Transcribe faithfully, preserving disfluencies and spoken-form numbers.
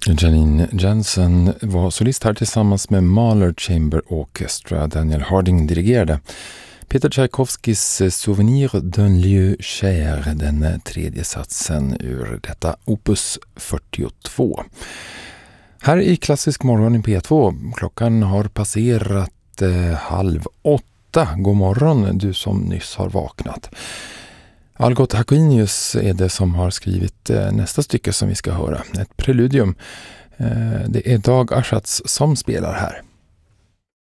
Janine Jensen var solist här tillsammans med Mahler Chamber Orchestra. Daniel Harding dirigerade. Peter Tchaikovskis Souvenir d'un lieu cher, den tredje satsen ur detta opus fyrtiotvå. Här i Klassisk morgon i P två, klockan har passerat eh, halv åtta. God morgon du som nyss har vaknat. Algot Hakunius är det som har skrivit eh, nästa stycke som vi ska höra. Ett preludium. Eh, det är Dag Aschatz som spelar här.